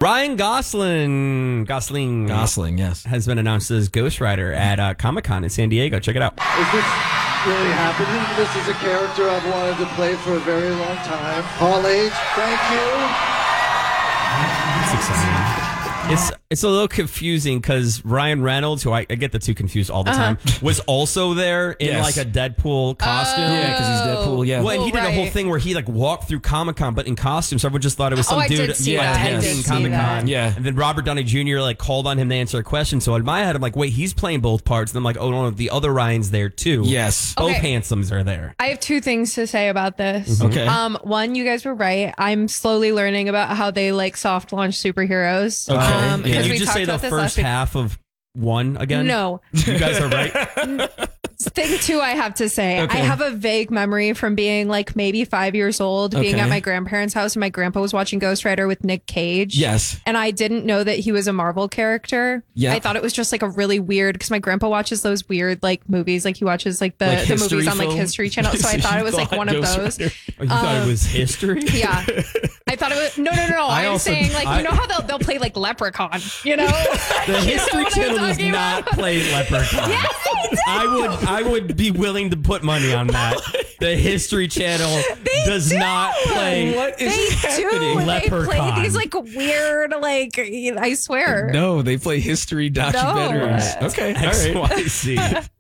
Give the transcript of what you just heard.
Ryan Gosling, yes, has been announced as Ghost Rider at Comic-Con in San Diego. Check it out. Is this really happening? This is a character I've wanted to play for a very long time. Hall H, thank you. It's exciting. It's a little confusing because Ryan Reynolds, who I get the two confused all the time, was also there in like a Deadpool costume. Yeah, because he's Deadpool. Yeah. Well, and he did a whole thing where he like walked through Comic-Con, but in costume. So everyone just thought it was some dude attending Comic-Con. Yeah. And then Robert Downey Jr. like called on him to answer a question. So in my head, I'm like, wait, he's playing both parts. And I'm like, oh no, the other Ryan's there too. Yes. Both handsomes are there. I have two things to say about this. Okay. One, you guys were right. I'm slowly learning about how they like soft launch superheroes. Okay. Can you we just talked say the about this first last week. half of one again? No. You guys are right. Thing two, I have to say, Okay. I have a vague memory from being like maybe 5 years old, being Okay. at my grandparents' house, and my grandpa was watching Ghost Rider with Nick Cage. Yes. And I didn't know that he was a Marvel character. Yeah. I thought it was just like a really weird, because my grandpa watches those weird like movies, like he watches like the History movies on like films? History Channel. So I thought it was like one of Ghost those. Rider. Oh, you thought it was history? Yeah. I thought it was no. I'm also- saying like you know how they'll play like Leprechaun, you know? The History what I'm Channel does talking not about? play Leprechaun. Yes, they do. I would be willing to put money on that. The History Channel does not play. What is They happening? do. They play Leprechaun. these like weird, like I swear. No, they play history documentaries. No. Okay. All right. XYZ.